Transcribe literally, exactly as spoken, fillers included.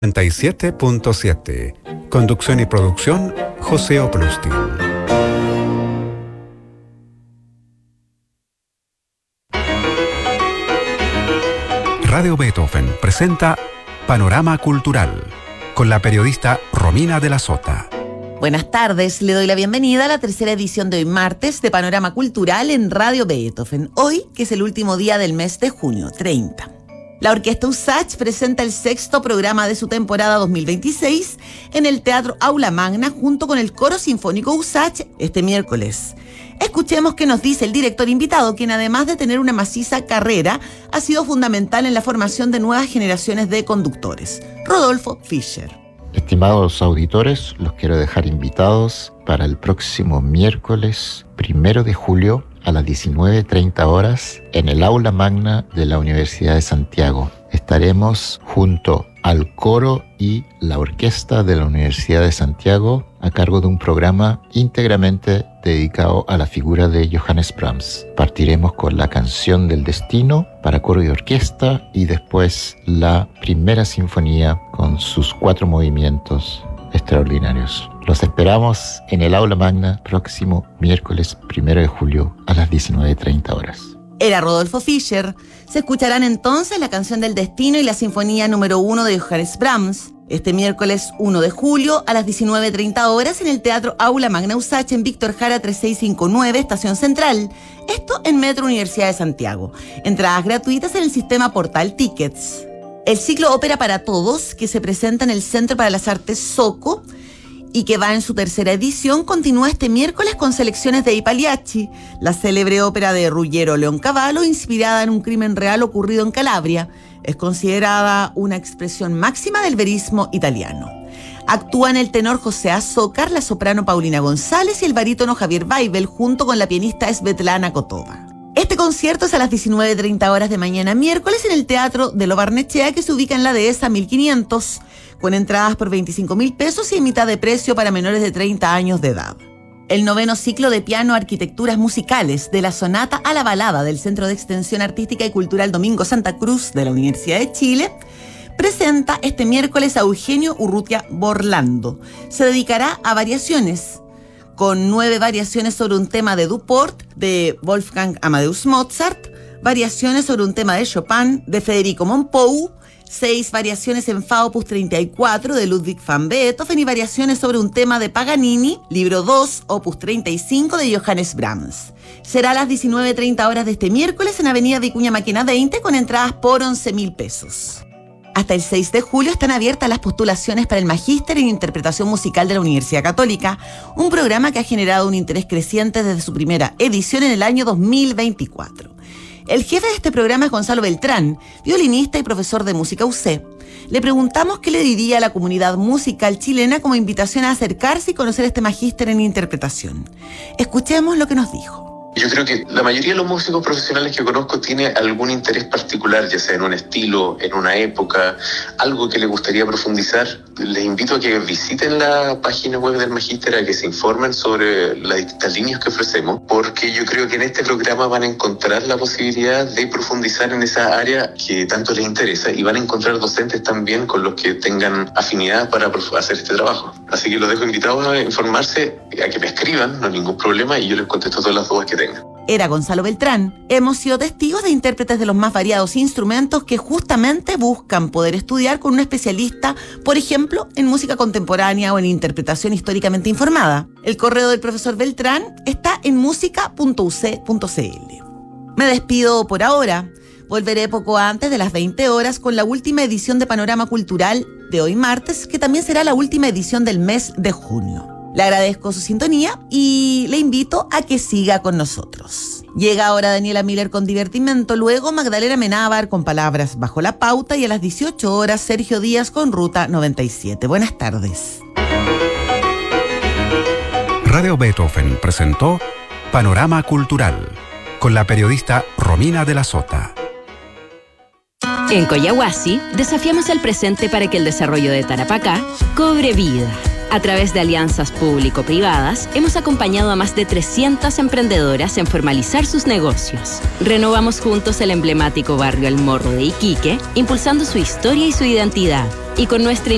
noventa y siete punto siete. Conducción y producción, José Oplustin. Radio Beethoven presenta Panorama Cultural, con la periodista Romina de la Sota. Buenas tardes, le doy la bienvenida a la tercera edición de hoy martes de Panorama Cultural en Radio Beethoven. Hoy, que es el último día del mes de junio, treinta. La Orquesta Usach presenta el sexto programa de su temporada dos mil veintiséis en el Teatro Aula Magna junto con el Coro Sinfónico Usach este miércoles. Escuchemos qué nos dice el director invitado, quien además de tener una maciza carrera, ha sido fundamental en la formación de nuevas generaciones de conductores. Rodolfo Fischer. Estimados auditores, los quiero dejar invitados para el próximo miércoles primero de julio a las diecinueve treinta horas en el Aula Magna de la Universidad de Santiago. Estaremos junto al coro y la orquesta de la Universidad de Santiago a cargo de un programa íntegramente dedicado a la figura de Johannes Brahms. Partiremos con la Canción del Destino para coro y orquesta y después la primera sinfonía con sus cuatro movimientos extraordinarios. Los esperamos en el Aula Magna próximo miércoles primero de julio a las diecinueve treinta horas. Era Rodolfo Fischer. Se escucharán entonces la Canción del Destino y la Sinfonía número uno de Johannes Brahms este miércoles primero de julio a las diecinueve treinta horas en el Teatro Aula Magna Usach en Víctor Jara treinta y seis cincuenta y nueve, Estación Central. Esto en Metro Universidad de Santiago. Entradas gratuitas en el sistema Portal Tickets. El ciclo Ópera para Todos, que se presenta en el Centro para las Artes Soco y que va en su tercera edición, continúa este miércoles con selecciones de I Pagliacci, la célebre ópera de Ruggiero Leoncavallo, inspirada en un crimen real ocurrido en Calabria. Es considerada una expresión máxima del verismo italiano. Actúan el tenor José Azócar, la soprano Paulina González y el barítono Javier Weibel, junto con la pianista Svetlana Kotova. Este concierto es a las diecinueve treinta horas de mañana miércoles en el Teatro de Lo Barnechea, que se ubica en la Dehesa mil quinientos, con entradas por veinticinco mil pesos y en mitad de precio para menores de treinta años de edad. El noveno ciclo de piano Arquitecturas Musicales de la Sonata a la Balada del Centro de Extensión Artística y Cultural Domingo Santa Cruz de la Universidad de Chile presenta este miércoles a Eugenio Urrutia Borlando. Se dedicará a variaciones, con nueve variaciones sobre un tema de Duport, de Wolfgang Amadeus Mozart, variaciones sobre un tema de Chopin, de Federico Mompou, seis variaciones en Fa opus treinta y cuatro de Ludwig van Beethoven y variaciones sobre un tema de Paganini, libro dos, opus treinta y cinco de Johannes Brahms. Será a las diecinueve treinta horas de este miércoles en Avenida Vicuña Maquena veinte con entradas por once mil pesos. Hasta el seis de julio están abiertas las postulaciones para el Magíster en Interpretación Musical de la Universidad Católica, un programa que ha generado un interés creciente desde su primera edición en el año dos mil veinticuatro. El jefe de este programa es Gonzalo Beltrán, violinista y profesor de música U C. Le preguntamos qué le diría a la comunidad musical chilena como invitación a acercarse y conocer este Magíster en Interpretación. Escuchemos lo que nos dijo. Yo creo que la mayoría de los músicos profesionales que conozco tiene algún interés particular, ya sea en un estilo, en una época, algo que les gustaría profundizar. Les invito a que visiten la página web del Magíster, a que se informen sobre las distintas líneas que ofrecemos, porque yo creo que en este programa van a encontrar la posibilidad de profundizar en esa área que tanto les interesa y van a encontrar docentes también con los que tengan afinidad para hacer este trabajo. Así que los dejo invitados a informarse, a que me escriban, no hay ningún problema, y yo les contesto todas las dudas que tengan. Era Gonzalo Beltrán. Hemos sido testigos de intérpretes de los más variados instrumentos que justamente buscan poder estudiar con un especialista, por ejemplo, en música contemporánea o en interpretación históricamente informada. El correo del profesor Beltrán está en música punto u c punto c l. Me despido por ahora. Volveré poco antes de las veinte horas con la última edición de Panorama Cultural de hoy martes, que también será la última edición del mes de junio. Le agradezco su sintonía y le invito a que siga con nosotros. Llega ahora Daniela Miller con Divertimento, luego Magdalena Menábar con Palabras Bajo la Pauta y a las dieciocho horas Sergio Díaz con Ruta noventa y siete. Buenas tardes. Radio Beethoven presentó Panorama Cultural con la periodista Romina de la Sota. En Coyahuasi desafiamos el presente para que el desarrollo de Tarapacá cobre vida. A través de alianzas público-privadas, hemos acompañado a más de trescientas emprendedoras en formalizar sus negocios. Renovamos juntos el emblemático barrio El Morro de Iquique, impulsando su historia y su identidad. Y con nuestra